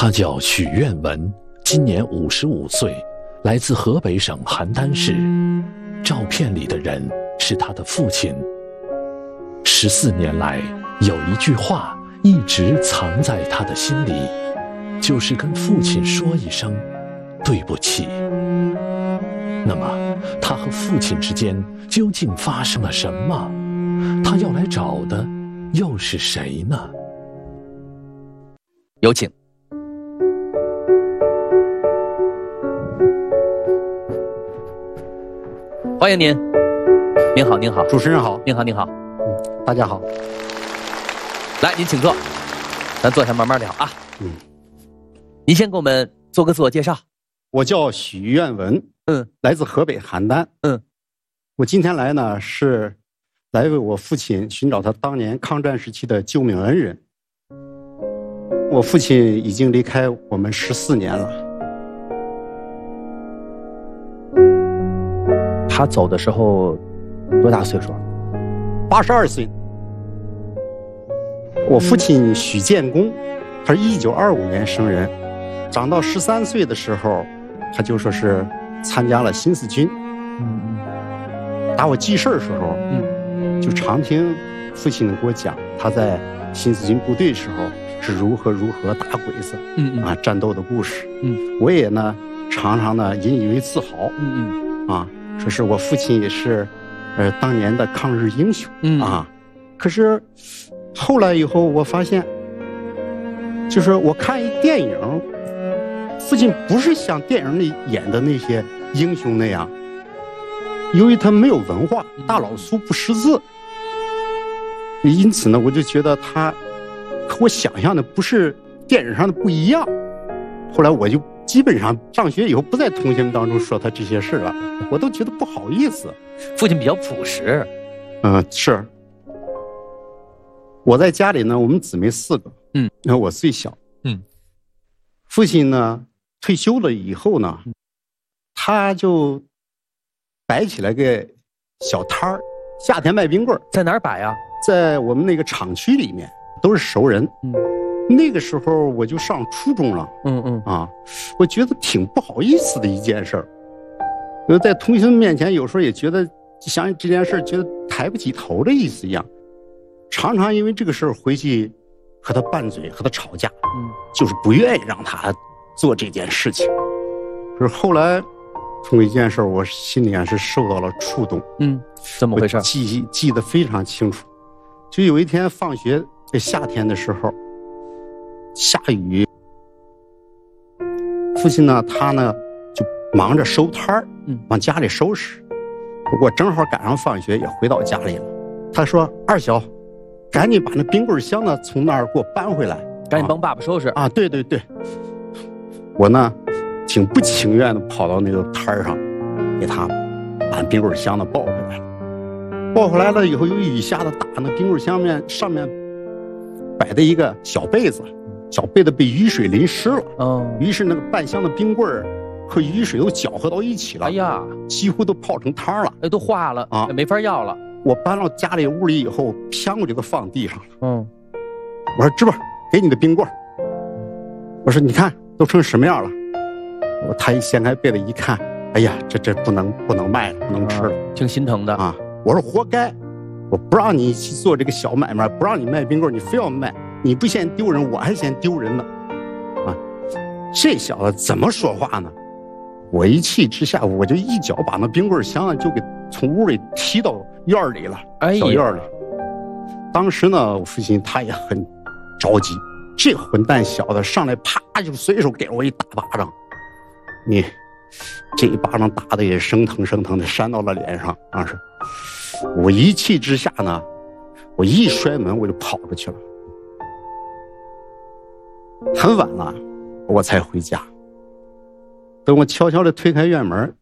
他叫许愿文，今年55岁，来自河北省邯郸市。照片里的人是他的父亲。14年来，有一句话一直藏在他的心里，就是跟父亲说一声对不起。那么他和父亲之间究竟发生了什么？他要来找的又是谁呢？ 有请。欢迎您。您好，您好， 主持人好。 您好，您好。 大家好。 来，您请坐，咱坐下慢慢聊啊。您先给我们做个自我介绍。 我叫许愿文，来自河北邯郸。我今天来呢，是来为我父亲寻找他当年抗战时期的救命恩人。我父亲已经离开我们14年了。 他走的时候多大岁数 ？82岁。我父亲许建功，他是1925年生人，长到13岁的时候，他就说是参加了新四军。打我记事的时候，就常听父亲给我讲他在新四军部队时候是如何打鬼子，战斗的故事。我也呢常常呢引以为自豪。说是我父亲也是当年的抗日英雄。可是后来以后我发现，就是我看一电影，父亲不是像电影里演的那些英雄那样，由于他没有文化，大老粗不识字，因此呢我就觉得他和我想象的不是电影上的不一样。后来我就基本上上学以后不在同学们当中说他这些事了，我都觉得不好意思。 父亲比较朴实。 是。我在家里呢，我们姊妹4个，然后我最小。父亲呢退休了以后呢，他就摆起来个小摊儿，夏天卖冰棍儿。 在哪儿摆啊？ 在我们那个厂区里面，都是熟人。那个时候我就上初中了。我觉得挺不好意思的一件事儿。在同学们面前，有时候也觉得想这件事，觉得抬不起头的意思一样。常常因为这个事儿回去和他拌嘴，和他吵架。就是不愿意让他做这件事情。可是后来通过一件事，我心里是受到了触动。 怎么回事？ 记得非常清楚。就有一天放学，在夏天的时候，下雨，父亲呢他呢就忙着收摊儿，往家里收拾。我正好赶上放学，也回到家里了。他说：“二小，赶紧把那冰棍箱呢从那儿给我搬回来， 赶紧帮爸爸收拾。” 对。我呢挺不情愿的跑到那个摊儿上，给他把冰棍箱呢抱回来。抱回来了以后，有雨下的大，那冰棍箱上面摆的一个小被子，小被子被雨水淋湿了。于是那个半箱的冰棍和雨水都搅和到一起了。几乎都泡成汤了。 都化了没法要了。 我搬到家里屋里以后，啪我就给放地上了。我说：“这不给你的冰棍。”我说：“你看都成什么样了？”他一掀开被子一看，哎呀，这不能卖了，不能吃了。 挺心疼的啊。 我说：“活该，我不让你去做这个小买卖，不让你卖冰棍，你非要卖，你不嫌丢人，我还嫌丢人呢。”这小子怎么说话呢？我一气之下，我就一脚把那冰棍箱就给从屋里踢到院里了，小院里。当时呢，我父亲他也很着急，这混蛋小子上来啪就随手给我一大巴掌。你这一巴掌打的也生疼的扇到了脸上。当时我一气之下呢，我一摔门我就跑出去了。很晚了我才回家。等我悄悄地推开院门，